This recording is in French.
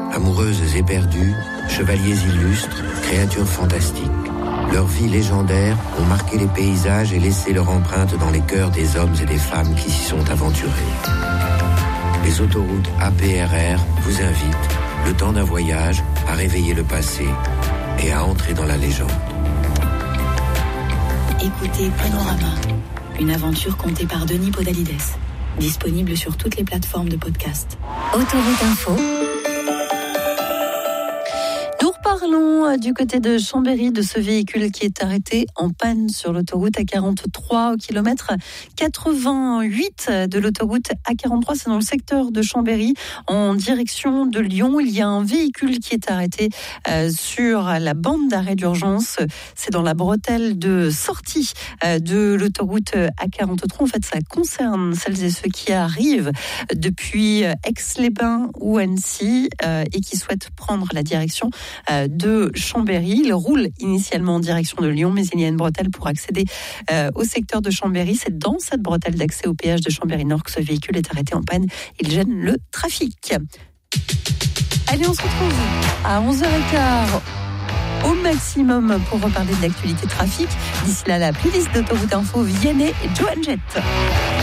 Amoureuses éperdues, chevaliers illustres, créatures fantastiques. Leurs vies légendaires ont marqué les paysages et laissé leur empreinte dans les cœurs des hommes et des femmes qui s'y sont aventurés. Les autoroutes APRR vous invitent, le temps d'un voyage, à réveiller le passé et à entrer dans la légende. Écoutez Panorama, une aventure contée par Denis Podalides. Disponible sur toutes les plateformes de podcast. Autoroute Info. Nous reparlons du côté de Chambéry de ce véhicule qui est arrêté en panne sur l'autoroute A43 au kilomètre 88 de l'autoroute A43. C'est dans le secteur de Chambéry en direction de Lyon. Il y a un véhicule qui est arrêté sur la bande d'arrêt d'urgence. C'est dans la bretelle de sortie de l'autoroute A43. En fait, ça concerne celles et ceux qui arrivent depuis Aix-les-Bains ou Annecy et qui souhaitent prendre la direction de Chambéry. Il roule initialement en direction de Lyon, mais il y a une bretelle pour accéder au secteur de Chambéry. C'est dans cette bretelle d'accès au péage de Chambéry-Nord que ce véhicule est arrêté en panne. Il gêne le trafic. Allez, on se retrouve à 11h15 au maximum pour reparler de l'actualité trafic. D'ici là, la playlist d'Autoroute Info, Vianney et Joan Jett.